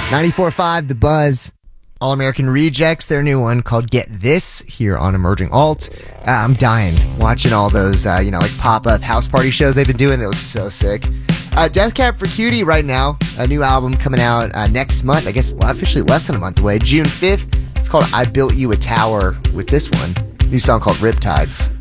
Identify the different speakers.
Speaker 1: 94.5 The Buzz. All American Rejects, their new one called Get This here on Emerging Alt. I'm dying watching all those, like pop-up house party shows they've been doing. They look so sick. Death Cab for Cutie right now. A new album coming out next month. I guess officially less than a month away. June 5th. It's called I Built You a Tower with this one. New song called Riptides.